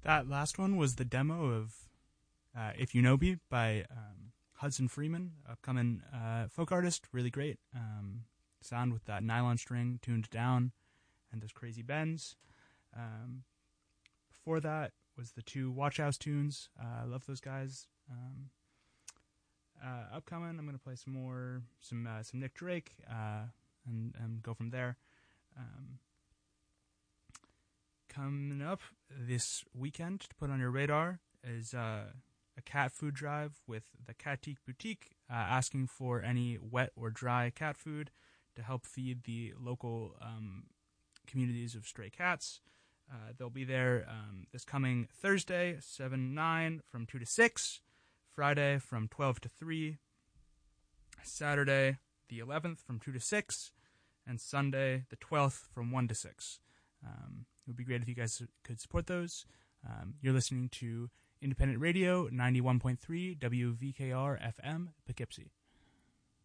That last one was the demo of If You Know Me by Hudson Freeman, upcoming folk artist. Really great sound with that nylon string tuned down and those crazy bends. Before that was the two Watch House tunes. I love those guys. Upcoming, I'm going to play some Nick Drake and go from there. Coming up this weekend to put on your radar is a cat food drive with the Catique Boutique, asking for any wet or dry cat food to help feed the local communities of stray cats. They'll be there this coming Thursday, 7-9, from 2 to 6, Friday from 12 to 3, Saturday the 11th from 2 to 6, and Sunday the 12th from 1 to 6. It would be great if you guys could support those. You're listening to Independent Radio, 91.3 WVKR FM, Poughkeepsie.